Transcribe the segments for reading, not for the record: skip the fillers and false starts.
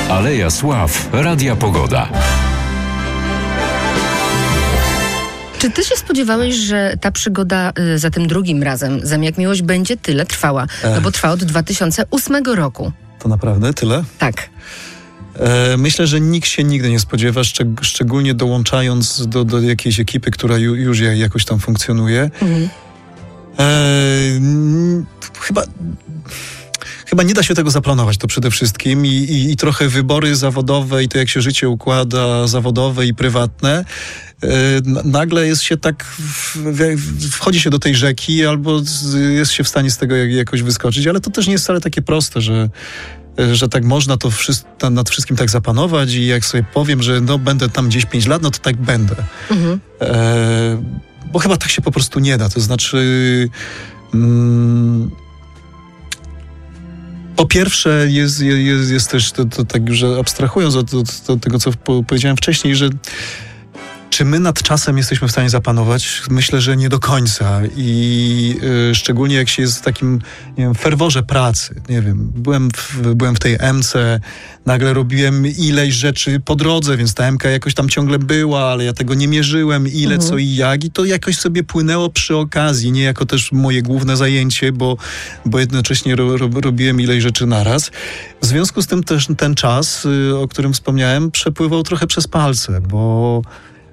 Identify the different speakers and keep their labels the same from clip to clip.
Speaker 1: Aleja Sław, Radia Pogoda.
Speaker 2: Czy ty się spodziewałeś, że ta przygoda za tym drugim razem, Zem jak miłość, będzie tyle trwała? No bo trwa od 2008 roku.
Speaker 3: To naprawdę tyle?
Speaker 2: Tak.
Speaker 3: Myślę, że nikt się nigdy nie spodziewa, szczególnie dołączając do jakiejś ekipy, która już jakoś tam funkcjonuje. Chyba nie da się tego zaplanować, to przede wszystkim i trochę wybory zawodowe i to, jak się życie układa, zawodowe i prywatne, nagle jest się tak, wchodzi się do tej rzeki albo jest się w stanie z tego jakoś wyskoczyć, ale to też nie jest wcale takie proste, że tak można to nad wszystkim tak zapanować i jak sobie powiem, że będę tam gdzieś 5 lat, no to tak będę. Bo chyba tak się po prostu nie da, to znaczy... Po pierwsze jest też, to tak już abstrahując od tego, co powiedziałem wcześniej, że czy my nad czasem jesteśmy w stanie zapanować? Myślę, że nie do końca i szczególnie jak się jest w takim, nie wiem, ferworze pracy. Nie wiem, byłem w tej M-ce, nagle robiłem ileś rzeczy po drodze, więc ta M-ka jakoś tam ciągle była, ale ja tego nie mierzyłem, ile, co i jak, i to jakoś sobie płynęło przy okazji, nie jako też moje główne zajęcie, bo jednocześnie robiłem ileś rzeczy naraz. W związku z tym też ten czas, o którym wspomniałem, przepływał trochę przez palce, bo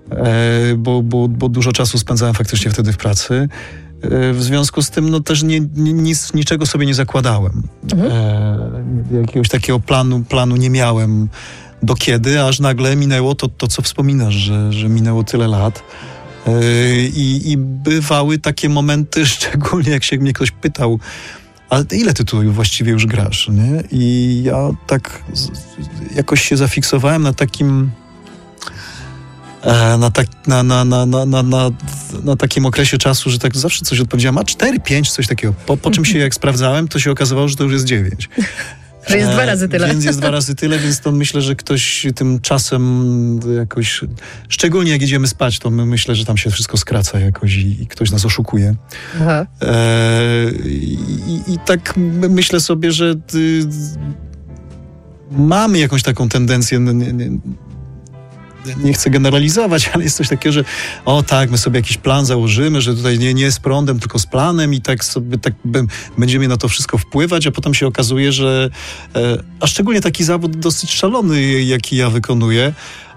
Speaker 3: dużo czasu spędzałem faktycznie wtedy w pracy. W związku z tym też niczego sobie nie zakładałem. Jakiegoś takiego planu nie miałem do kiedy, aż nagle minęło to co wspominasz, że minęło tyle lat. I bywały takie momenty, szczególnie jak się mnie ktoś pytał, ale ile ty tu właściwie już grasz, nie? I ja tak jakoś się zafiksowałem na takim... Na takim okresie czasu, że tak zawsze coś odpowiedziałem, 4, 5, coś takiego. Po czym się jak sprawdzałem, to się okazywało, że to już jest 9.
Speaker 2: Że jest 2 razy tyle.
Speaker 3: Więc jest 2 razy tyle, więc to myślę, że ktoś tym czasem jakoś, szczególnie jak idziemy spać, to myślę, że tam się wszystko skraca jakoś i ktoś nas oszukuje. I tak myślę sobie, że mamy jakąś taką tendencję, nie chcę generalizować, ale jest coś takiego, że my sobie jakiś plan założymy, że tutaj nie z prądem, tylko z planem i tak sobie będziemy na to wszystko wpływać, a potem się okazuje, że a szczególnie taki zawód dosyć szalony, jaki ja wykonuję,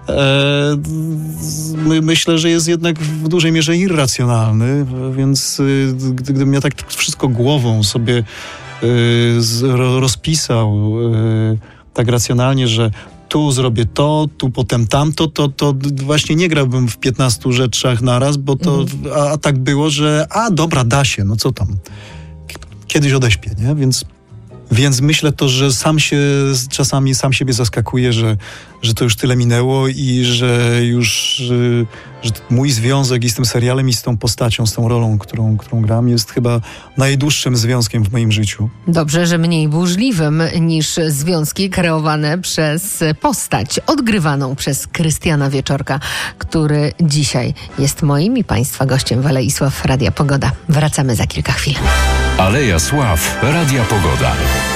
Speaker 3: myślę, że jest jednak w dużej mierze irracjonalny, więc gdybym ja tak wszystko głową sobie rozpisał tak racjonalnie, że tu zrobię to, tu potem tamto, to właśnie nie grałbym w 15 rzeczach naraz, bo to, a tak było, że dobra, da się, no co tam. Kiedyś odeśpię, nie? Więc myślę to, że czasami sam siebie zaskakuję, że to już tyle minęło i że mój związek i z tym serialem i z tą postacią, z tą rolą, którą gram, jest chyba najdłuższym związkiem w moim życiu.
Speaker 2: Dobrze, że mniej burzliwym niż związki kreowane przez postać odgrywaną przez Krystiana Wieczorka, który dzisiaj jest moim i Państwa gościem w Alei Sław Radia Pogoda. Wracamy za kilka chwil.
Speaker 1: Aleja Sław, Radia Pogoda.